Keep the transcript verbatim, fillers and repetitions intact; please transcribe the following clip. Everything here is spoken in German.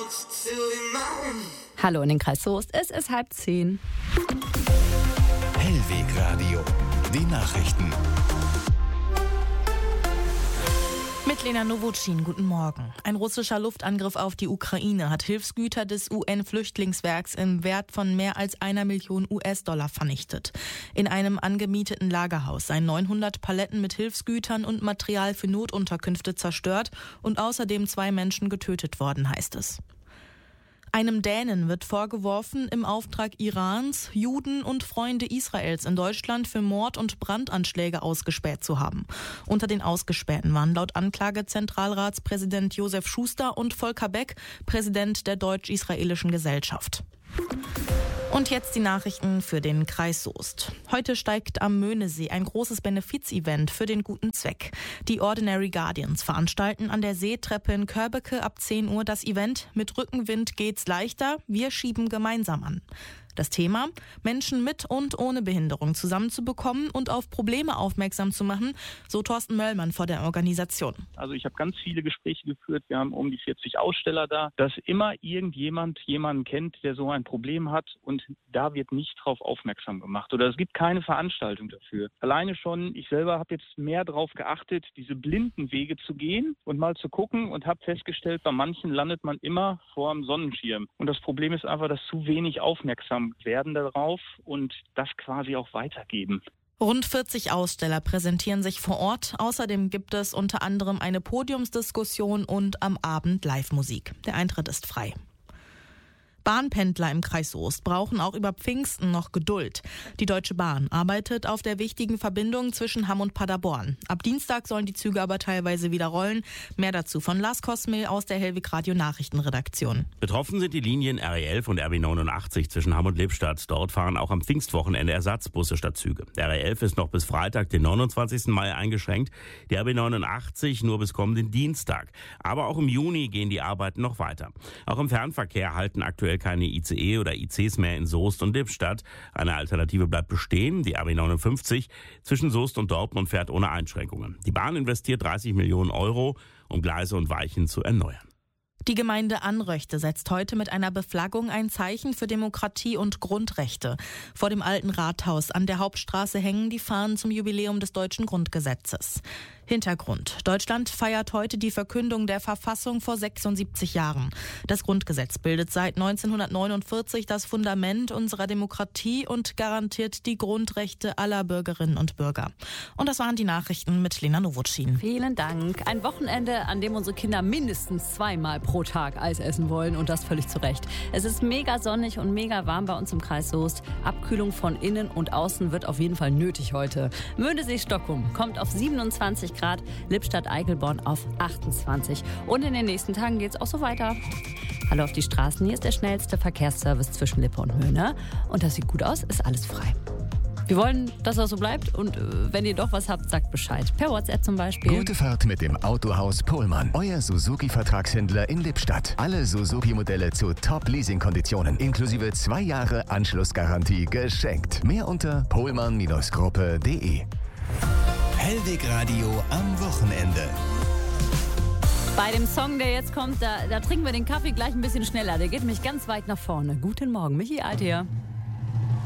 Hallo in den Kreis Soest, es ist halb zehn. Hellwegradio, die Nachrichten. Mit Lena Nowotschin, guten Morgen. Ein russischer Luftangriff auf die Ukraine hat Hilfsgüter des U N-Flüchtlingswerks im Wert von mehr als einer Million U S-Dollar vernichtet. In einem angemieteten Lagerhaus seien neunhundert Paletten mit Hilfsgütern und Material für Notunterkünfte zerstört und außerdem zwei Menschen getötet worden, heißt es. Einem Dänen wird vorgeworfen, im Auftrag Irans Juden und Freunde Israels in Deutschland für Mord- und Brandanschläge ausgespäht zu haben. Unter den Ausgespähten waren laut Anklage Zentralratspräsident Josef Schuster und Volker Beck, Präsident der Deutsch-Israelischen Gesellschaft. Und jetzt die Nachrichten für den Kreis Soest. Heute steigt am Möhnesee ein großes Benefiz-Event für den guten Zweck. Die Ordinary Guardians veranstalten an der Seetreppe in Körbeke ab zehn Uhr das Event Mit Rückenwind geht's leichter, wir schieben gemeinsam an. Das Thema: Menschen mit und ohne Behinderung zusammenzubekommen und auf Probleme aufmerksam zu machen, so Thorsten Möllmann vor der Organisation. Also ich habe ganz viele Gespräche geführt, wir haben um die vierzig Aussteller da, dass immer irgendjemand jemanden kennt, der so ein Problem hat und da wird nicht drauf aufmerksam gemacht oder es gibt keine Veranstaltung dafür. Alleine schon, ich selber habe jetzt mehr darauf geachtet, diese blinden Wege zu gehen und mal zu gucken und habe festgestellt, bei manchen landet man immer vor dem Sonnenschirm. Und das Problem ist einfach, dass zu wenig aufmerksam werden darauf und das quasi auch weitergeben. Rund vierzig Aussteller präsentieren sich vor Ort. Außerdem gibt es unter anderem eine Podiumsdiskussion und am Abend Live-Musik. Der Eintritt ist frei. Bahnpendler im Kreis Soest brauchen auch über Pfingsten noch Geduld. Die Deutsche Bahn arbeitet auf der wichtigen Verbindung zwischen Hamm und Paderborn. Ab Dienstag sollen die Züge aber teilweise wieder rollen. Mehr dazu von Lars Kosmil aus der Hellwegradio Nachrichtenredaktion. Betroffen sind die Linien R E elf und R B neunundachtzig zwischen Hamm und Lippstadt. Dort fahren auch am Pfingstwochenende Ersatzbusse statt Züge. Der R E elf ist noch bis Freitag, den neunundzwanzigsten Mai eingeschränkt. Die R B neunundachtzig nur bis kommenden Dienstag. Aber auch im Juni gehen die Arbeiten noch weiter. Auch im Fernverkehr halten aktuell keine I C E oder I Cs mehr in Soest und Lippstadt. Eine Alternative bleibt bestehen. Die R B neunundfünfzig zwischen Soest und Dortmund fährt ohne Einschränkungen. Die Bahn investiert dreißig Millionen Euro, um Gleise und Weichen zu erneuern. Die Gemeinde Anröchte setzt heute mit einer Beflaggung ein Zeichen für Demokratie und Grundrechte. Vor dem alten Rathaus an der Hauptstraße hängen die Fahnen zum Jubiläum des deutschen Grundgesetzes. Hintergrund: Deutschland feiert heute die Verkündung der Verfassung vor sechsundsiebzig Jahren. Das Grundgesetz bildet seit neunzehnhundertneunundvierzig das Fundament unserer Demokratie und garantiert die Grundrechte aller Bürgerinnen und Bürger. Und das waren die Nachrichten mit Lena Nowotschin. Vielen Dank. Ein Wochenende, an dem unsere Kinder mindestens zweimal pro Tag Eis essen wollen und das völlig zu Recht. Es ist mega sonnig und mega warm bei uns im Kreis Soest. Abkühlung von innen und außen wird auf jeden Fall nötig heute. Möhnesee-Stockholm kommt auf siebenundzwanzig Grad, Lippstadt-Eichelborn auf achtundzwanzig. Und in den nächsten Tagen geht es auch so weiter. Hallo auf die Straßen, hier ist der schnellste Verkehrsservice zwischen Lippe und Möhne. Und das sieht gut aus, ist alles frei. Wir wollen, dass das so bleibt und äh, wenn ihr doch was habt, sagt Bescheid. Per WhatsApp zum Beispiel. Gute Fahrt mit dem Autohaus Pohlmann. Euer Suzuki-Vertragshändler in Lippstadt. Alle Suzuki-Modelle zu Top-Leasing-Konditionen. Inklusive zwei Jahre Anschlussgarantie geschenkt. Mehr unter pohlmann Gruppe punkt de. Hellwegradio am Wochenende. Bei dem Song, der jetzt kommt, da, da trinken wir den Kaffee gleich ein bisschen schneller. Der geht nämlich ganz weit nach vorne. Guten Morgen, Michi Alt hier.